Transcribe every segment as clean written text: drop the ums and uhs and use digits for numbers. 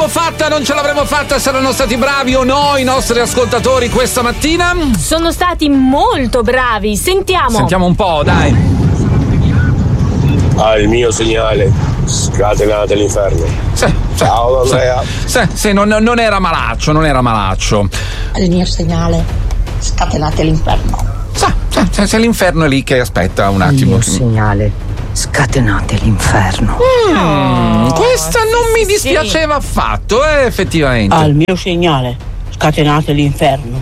fatta, non ce l'avremmo fatta se erano stati bravi o no i nostri ascoltatori questa mattina? Sono stati molto bravi, sentiamo un po', dai. Al mio segnale, scatenate l'inferno. Ciao Andrea. Sì, non era malaccio. Al mio segnale, scatenate l'inferno. Se l'inferno è lì che aspetta un attimo. Il mio segnale, scatenate l'inferno. Questa non mi dispiaceva affatto, effettivamente. Al mio segnale, scatenate l'inferno.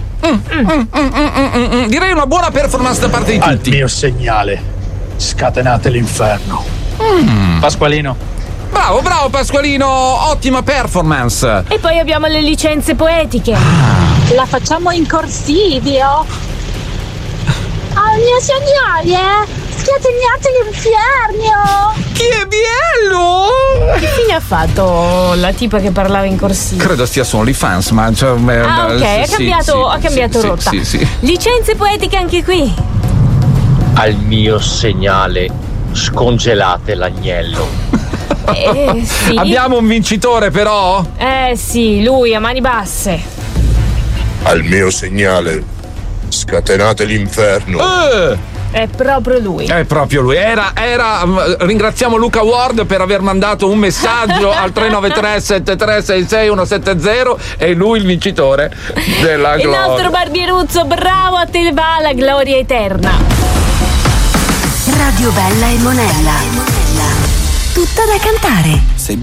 Direi una buona performance da parte di tutti. Al mio segnale, scatenate l'inferno. Pasqualino. Bravo Pasqualino, ottima performance. E poi abbiamo le licenze poetiche. La facciamo in corsivo. Al mio segnale, scatenate l'inferno. Che bello! Che fine ha fatto la tipa che parlava in corsivo? Credo stia su OnlyFans, ma ok, ha cambiato rotta. Sì. Licenze poetiche anche qui. Al mio segnale, scongelate l'agnello. Sì. Abbiamo un vincitore però? Sì, lui a mani basse. Al mio segnale, scatenate l'inferno. È proprio lui. Ringraziamo Luca Ward per aver mandato un messaggio al 393 7366 170. E lui il vincitore della gloria. Il nostro Barbieruzzo, bravo, a te va la gloria eterna. Radio Bella e Monella. Tutta da cantare.